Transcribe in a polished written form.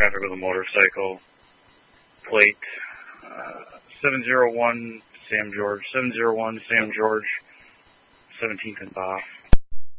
traffic with a motorcycle. Plate 701 Sam George, 17th and Boff.